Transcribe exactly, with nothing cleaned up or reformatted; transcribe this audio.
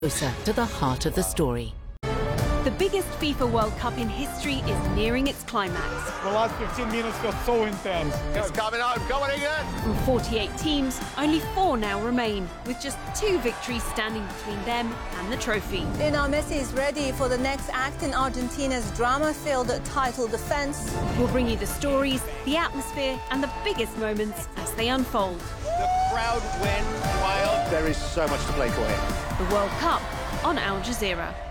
Closer to the heart of the story. The biggest FIFA World Cup in history is nearing its climax. The last fifteen minutes felt so intense. It's coming home, come on England! From forty-eight teams, only four now remain, with just two victories standing between them and the trophy. Lionel Messi is ready for the next act in Argentina's drama-filled title defense. We'll bring you the stories, the atmosphere and the biggest moments as they unfold. The crowd went wild. There is so much to play for here. The World Cup on Al Jazeera.